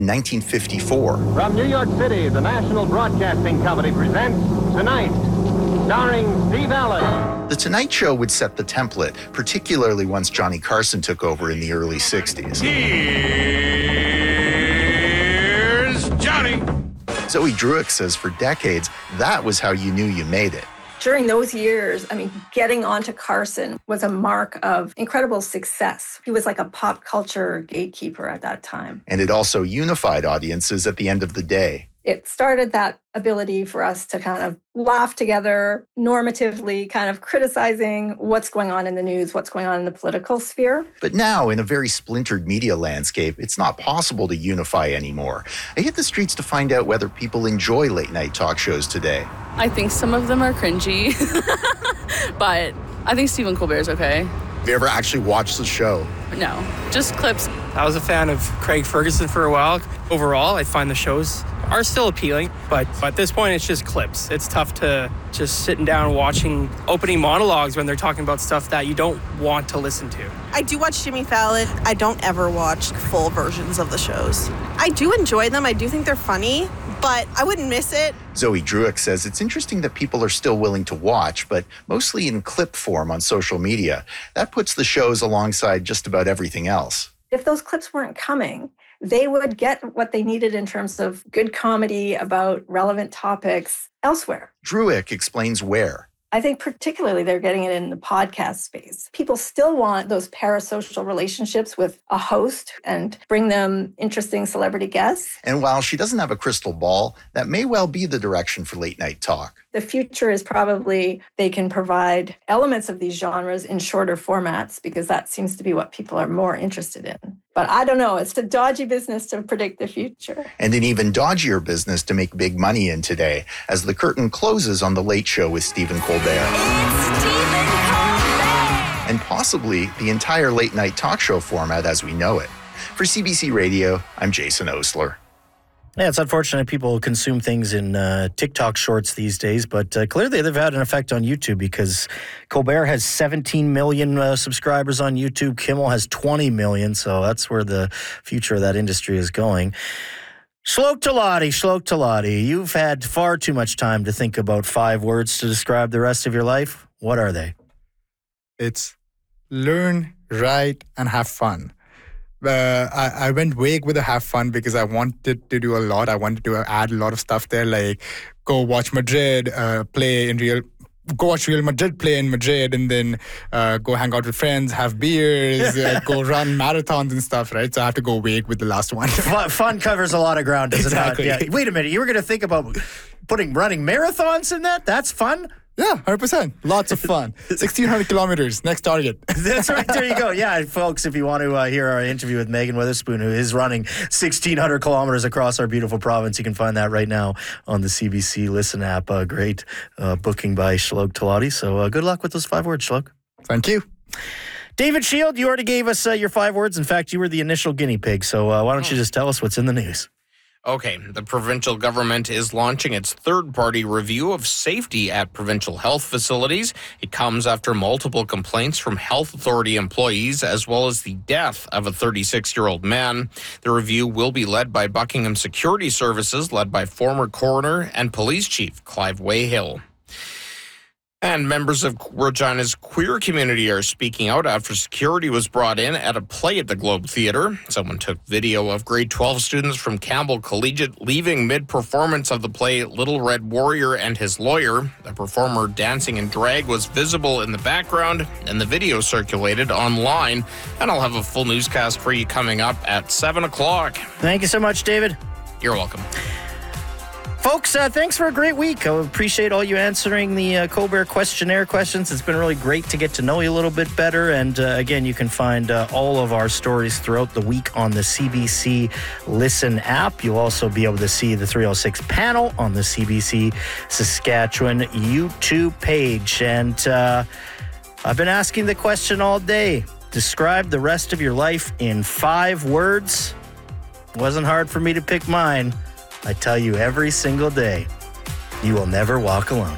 1954. From New York City, the National Broadcasting Company presents Tonight, starring Steve Allen. The Tonight Show would set the template, particularly once Johnny Carson took over in the early 60s. Here's Johnny. Zoe Druick says for decades, that was how you knew you made it. During those years, getting onto Carson was a mark of incredible success. He was like a pop culture gatekeeper at that time. And it also unified audiences at the end of the day. It started that ability for us to kind of laugh together, normatively kind of criticizing what's going on in the news, what's going on in the political sphere. But now, in a very splintered media landscape, it's not possible to unify anymore. I hit the streets to find out whether people enjoy late-night talk shows today. I think some of them are cringy, but I think Stephen Colbert's okay. Have you ever actually watched the show? No, just clips. I was a fan of Craig Ferguson for a while. Overall, I find the shows are still appealing, but at this point, it's just clips. It's tough to just sitting down watching opening monologues when they're talking about stuff that you don't want to listen to. I do watch Jimmy Fallon. I don't ever watch full versions of the shows. I do enjoy them. I do think they're funny, but I wouldn't miss it. Zoe Druick says it's interesting that people are still willing to watch, but mostly in clip form on social media. That puts the shows alongside just about everything else. If those clips weren't coming, they would get what they needed in terms of good comedy about relevant topics elsewhere. Druick explains where. I think particularly they're getting it in the podcast space. People still want those parasocial relationships with a host and bring them interesting celebrity guests. And while she doesn't have a crystal ball, that may well be the direction for late night talk. The future is probably they can provide elements of these genres in shorter formats because that seems to be what people are more interested in. But I don't know. It's a dodgy business to predict the future. And an even dodgier business to make big money in today as the curtain closes on The Late Show with Stephen Colbert. It's Stephen Colbert! And possibly the entire late night talk show format as we know it. For CBC Radio, I'm Jason Osler. Yeah, it's unfortunate people consume things in TikTok shorts these days, but clearly they've had an effect on YouTube because Colbert has 17 million subscribers on YouTube. Kimmel has 20 million, so that's where the future of that industry is going. Shlok Talati, you've had far too much time to think about 5 words to describe the rest of your life. What are they? It's learn, write, and have fun. I went vague with the have fun because I wanted to do a lot. I wanted to add a lot of stuff there, like go watch Madrid go watch Real Madrid play in Madrid, and then go hang out with friends, have beers, go run marathons and stuff, right? So I have to go vague with the last one. Fun covers a lot of ground, does exactly. it not? Yeah. Wait a minute, you were going to think about running marathons in that? That's fun? Yeah, 100%. Lots of fun. 1,600 kilometers. Next target. That's right. There you go. Yeah, folks, if you want to hear our interview with Megan Witherspoon, who is running 1,600 kilometers across our beautiful province, you can find that right now on the CBC Listen app. Great booking by Shlok Talati. So good luck with those 5 words, Shlok. Thank you. David Shield, you already gave us your 5 words. In fact, you were the initial guinea pig. So why don't you just tell us what's in the news? Okay, the provincial government is launching its third-party review of safety at provincial health facilities. It comes after multiple complaints from health authority employees as well as the death of a 36-year-old man. The review will be led by Buckingham Security Services, led by former coroner and police chief Clive Wayhill. And members of Regina's queer community are speaking out after security was brought in at a play at the Globe Theatre. Someone took video of grade 12 students from Campbell Collegiate leaving mid-performance of the play Little Red Warrior and His Lawyer. The performer dancing in drag was visible in the background, and the video circulated online. And I'll have a full newscast for you coming up at 7 o'clock. Thank you so much, David. You're welcome. Folks, thanks for a great week. I appreciate all you answering the Colbert questionnaire questions. It's been really great to get to know you a little bit better. And again, you can find all of our stories throughout the week on the CBC Listen app. You'll also be able to see the 306 panel on the CBC Saskatchewan YouTube page. And I've been asking the question all day. Describe the rest of your life in 5 words. Wasn't hard for me to pick mine. I tell you every single day, you will never walk alone.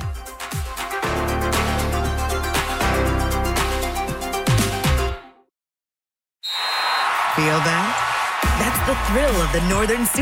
Feel that? That's the thrill of the Northern